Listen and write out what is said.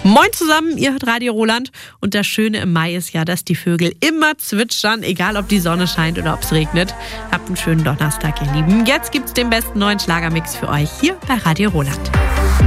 Moin zusammen, ihr hört Radio Roland und das Schöne im Mai ist ja, dass die Vögel immer zwitschern, egal ob die Sonne scheint oder ob es regnet. Habt einen schönen Donnerstag, ihr Lieben. Jetzt gibt's den besten neuen Schlagermix für euch hier bei Radio Roland.